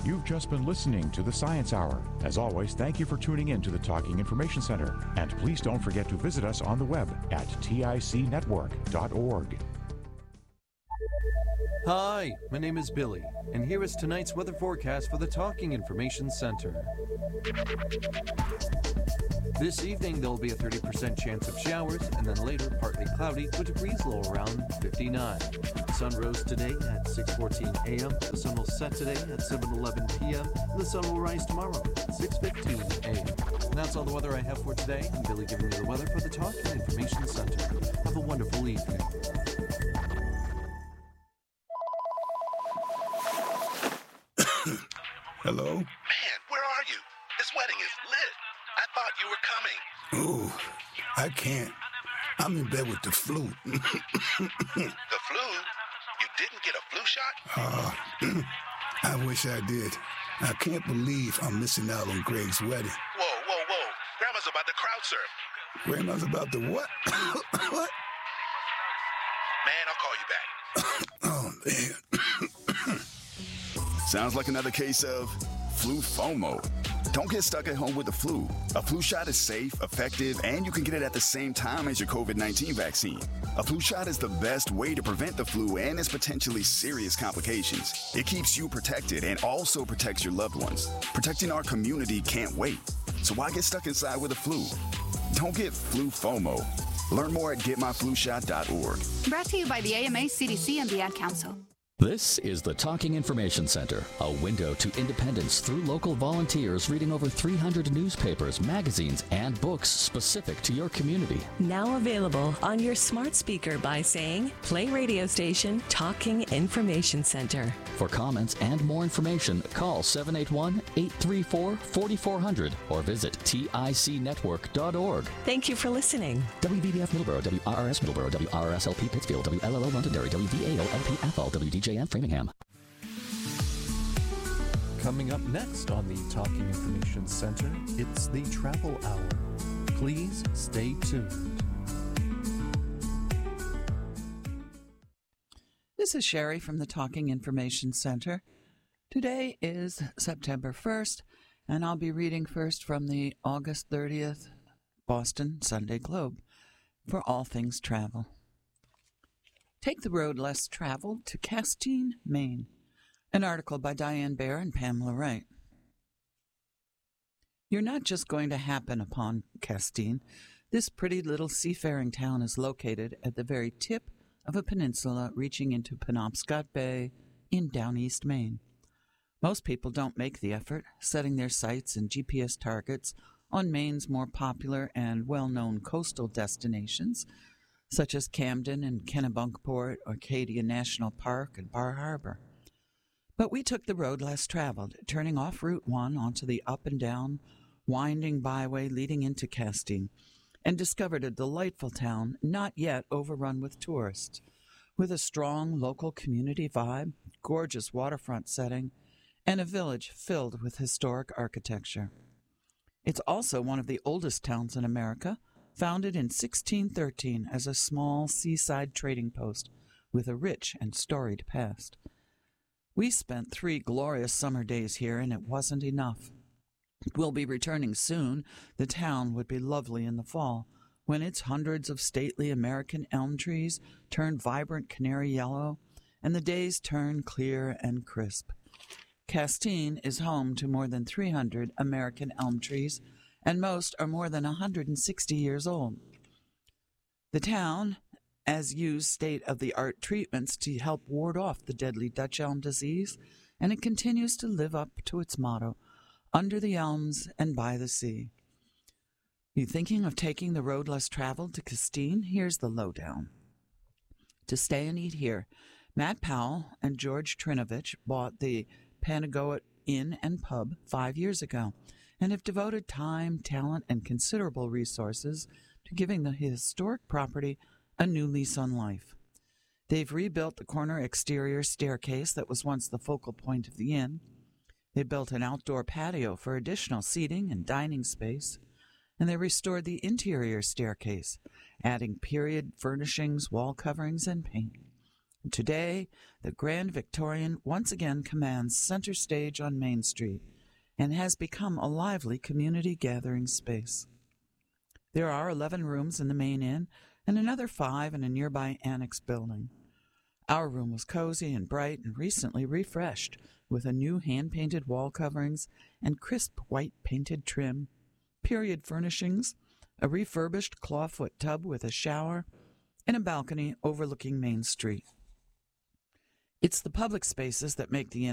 You've just been listening to the Science Hour. As always, thank you for tuning in to the Talking Information Center. And please don't forget to visit us on the web at ticnetwork.org. Hi, my name is Billy, and here is tonight's weather forecast for the Talking Information Center. This evening, there will be a 30% chance of showers, and then later, partly cloudy with a breeze low around 59. The sun rose today at 6:14 a.m. The sun will set today at 7:11 p.m. And the sun will rise tomorrow at 6:15 a.m. And that's all the weather I have for today. I'm Billy giving you the weather for the Talking Information Center. Have a wonderful evening. Hello? Man, where are you? This wedding is lit. I thought you were coming. Oh, I can't. I'm in bed with the flu. The flu? You didn't get a flu shot? I wish I did. I can't believe I'm missing out on Greg's wedding. Whoa. Grandma's about to crowd surf. Grandma's about to what? What? Man, I'll call you back. Oh, man. Sounds like another case of flu FOMO. Don't get stuck at home with the flu. A flu shot is safe, effective, and you can get it at the same time as your COVID-19 vaccine. A flu shot is the best way to prevent the flu and its potentially serious complications. It keeps you protected and also protects your loved ones. Protecting our community can't wait. So why get stuck inside with the flu? Don't get flu FOMO. Learn more at getmyflushot.org. Brought to you by the AMA, CDC, and the Ad Council. This is the Talking Information Center, a window to independence through local volunteers reading over 300 newspapers, magazines, and books specific to your community. Now available on your smart speaker by saying, play radio station Talking Information Center. For comments and more information, call 781-834-4400 or visit ticnetwork.org. Thank you for listening. WVBF Middleborough, WRRS Middleborough, WRSLP Pittsfield, WLLO Londonderry, WVAO-LP-FL, WDJM Framingham. Coming up next on the Talking Information Center, it's the Travel Hour. Please stay tuned. This is Sherry from the Talking Information Center. Today is September 1st, and I'll be reading first from the August 30th Boston Sunday Globe for all things travel. Take the road less traveled to Castine, Maine. An article by Diane Baer and Pamela Wright. You're not just going to happen upon Castine. This pretty little seafaring town is located at the very tip of a peninsula reaching into Penobscot Bay in down East Maine. Most people don't make the effort, setting their sights and GPS targets on Maine's more popular and well-known coastal destinations, such as Camden and Kennebunkport, Arcadia National Park, and Bar Harbor. But we took the road less traveled, turning off Route 1 onto the up-and-down, winding byway leading into Castine, and discovered a delightful town not yet overrun with tourists, with a strong local community vibe, gorgeous waterfront setting, and a village filled with historic architecture. It's also one of the oldest towns in America, founded in 1613 as a small seaside trading post with a rich and storied past. We spent 3 glorious summer days here, and it wasn't enough. We'll be returning soon. The town would be lovely in the fall, when its hundreds of stately American elm trees turn vibrant canary yellow, and the days turn clear and crisp. Castine is home to more than 300 American elm trees, and most are more than 160 years old. The town has used state-of-the-art treatments to help ward off the deadly Dutch elm disease, and it continues to live up to its motto, under the elms and by the sea. You thinking of taking the road less traveled to Castine? Here's the lowdown. To stay and eat here, Matt Powell and George Trinovich bought the Panagoet Inn and Pub 5 years ago and have devoted time, talent, and considerable resources to giving the historic property a new lease on life. They've rebuilt the corner exterior staircase that was once the focal point of the inn. They built an outdoor patio for additional seating and dining space, and they restored the interior staircase, adding period furnishings, wall coverings, and paint. Today, the Grand Victorian once again commands center stage on Main Street and has become a lively community gathering space. There are 11 rooms in the main inn and another 5 in a nearby annex building. Our room was cozy and bright and recently refreshed with a new hand-painted wall coverings and crisp white painted trim, period furnishings, a refurbished clawfoot tub with a shower, and a balcony overlooking Main Street. It's the public spaces that make the inn